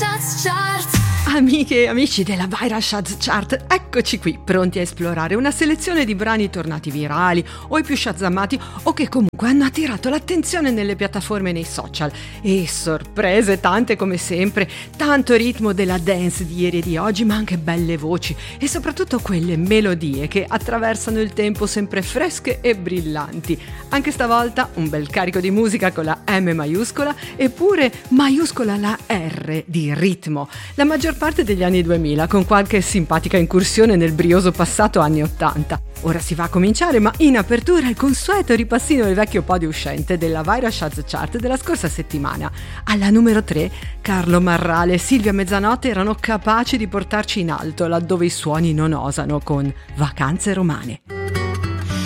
Charts Chart. Amiche e amici della Viral Charts Chart, eccoci qui, pronti a esplorare una selezione di brani tornati virali o i più shazammati o che comunque hanno attirato l'attenzione nelle piattaforme e nei social. E sorprese tante come sempre, tanto ritmo della dance di ieri e di oggi, ma anche belle voci e soprattutto quelle melodie che attraversano il tempo sempre fresche e brillanti. Anche stavolta un bel carico di musica con la M maiuscola e pure maiuscola la R di ritmo. La maggior parte degli anni 2000 con qualche simpatica incursione nel brioso passato anni 80. Ora si va a cominciare, ma in apertura il consueto ripassino del vecchio podio uscente della Viral Charts Chart della scorsa settimana. Alla numero 3 Carlo Marrale e Silvia Mezzanotte erano capaci di portarci in alto laddove i suoni non osano con Vacanze Romane.